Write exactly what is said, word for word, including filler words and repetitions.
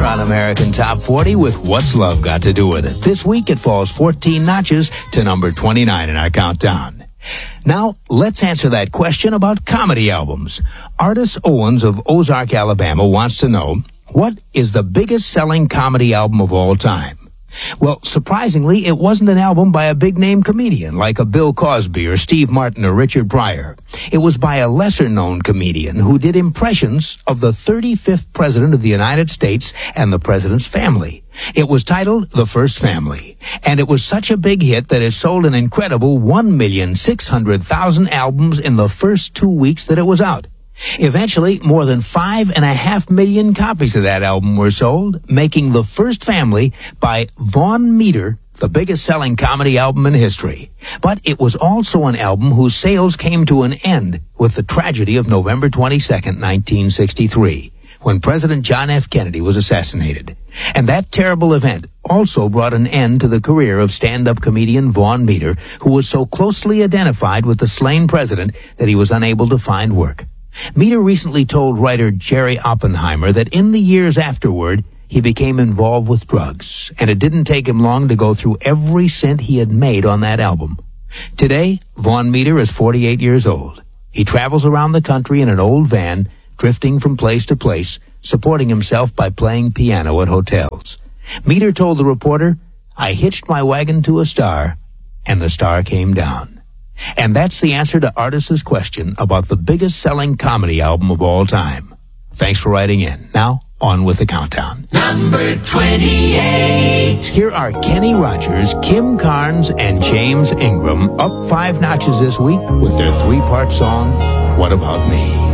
on American Top forty with What's Love Got to Do With It. This week it falls fourteen notches to number twenty-nine in our countdown. Now, let's answer that question about comedy albums. Artis Owens of Ozark, Alabama wants to know, what is the biggest selling comedy album of all time? Well, surprisingly, it wasn't an album by a big-name comedian like a Bill Cosby or Steve Martin or Richard Pryor. It was by a lesser-known comedian who did impressions of the thirty-fifth President of the United States and the President's family. It was titled The First Family, and it was such a big hit that it sold an incredible one million six hundred thousand albums in the first two weeks that it was out. Eventually, more than five and a half million copies of that album were sold, making The First Family by Vaughn Meader the biggest selling comedy album in history. But it was also an album whose sales came to an end with the tragedy of November twenty-second, nineteen sixty-three, when President John F. Kennedy was assassinated. And that terrible event also brought an end to the career of stand-up comedian Vaughn Meader, who was so closely identified with the slain president that he was unable to find work. Meader recently told writer Jerry Oppenheimer that in the years afterward, he became involved with drugs, and it didn't take him long to go through every cent he had made on that album. Today, Vaughn Meader is forty-eight years old. He travels around the country in an old van, drifting from place to place, supporting himself by playing piano at hotels. Meader told the reporter, "I hitched my wagon to a star, and the star came down." And that's the answer to Artis's question about the biggest selling comedy album of all time. Thanks for writing in. Now, on with the countdown. Number twenty-eight. Here are Kenny Rogers, Kim Carnes, and James Ingram up five notches this week with their three-part song, What About Me?